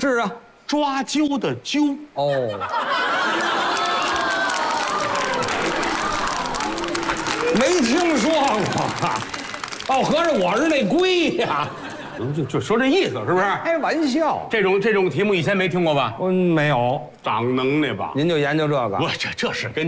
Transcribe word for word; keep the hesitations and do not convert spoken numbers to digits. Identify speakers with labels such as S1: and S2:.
S1: 是啊，
S2: 抓阄的阄。
S1: 哦，没听说过。哦，合着我是那龟呀？
S2: 嗯，就就说这意思，是不是？
S1: 开玩笑。
S2: 这种这种题目以前没听过吧？
S1: 嗯，没有。
S2: 长能耐吧？
S1: 您就研究这个？
S2: 不，这这是跟